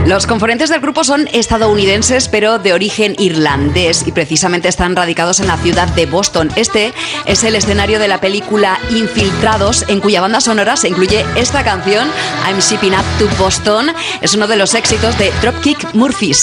Los componentes del grupo son estadounidenses, pero de origen irlandés, y precisamente están radicados en la ciudad de Boston. Este es el escenario de la película Infiltrados, en cuya banda sonora se incluye esta canción, I'm Shipping Up to Boston. Es uno de los éxitos de Dropkick Murphys.